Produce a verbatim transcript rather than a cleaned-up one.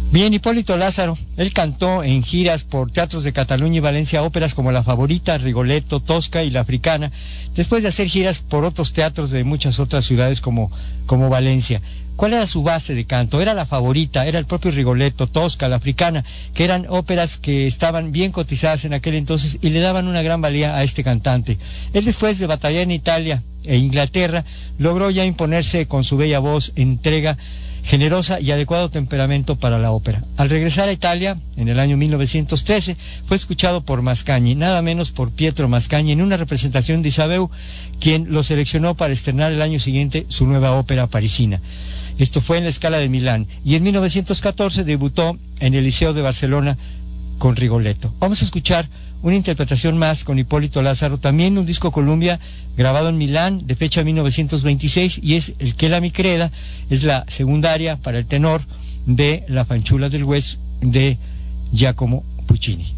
Bien, Hipólito Lázaro, él cantó en giras por teatros de Cataluña y Valencia óperas como La Favorita, Rigoletto, Tosca y La Africana, después de hacer giras por otros teatros de muchas otras ciudades como, como Valencia. ¿Cuál era su base de canto? Era La Favorita, era el propio Rigoletto, Tosca, La Africana, que eran óperas que estaban bien cotizadas en aquel entonces y le daban una gran valía a este cantante. Él, después de batallar en Italia e Inglaterra, logró ya imponerse con su bella voz, entrega generosa y adecuado temperamento para la ópera. Al regresar a Italia, en el año mil novecientos trece, fue escuchado por Mascagni, nada menos por Pietro Mascagni, en una representación de Isabeau, quien lo seleccionó para estrenar el año siguiente su nueva ópera parisina. Esto fue en la Scala de Milán, y en mil novecientos catorce debutó en el Liceo de Barcelona con Rigoletto. Vamos a escuchar una interpretación más con Hipólito Lázaro, también un disco Columbia grabado en Milán de fecha mil novecientos veintiséis, y es el Che la mi creda, es la segunda aria para el tenor de La fanciulla del West de Giacomo Puccini.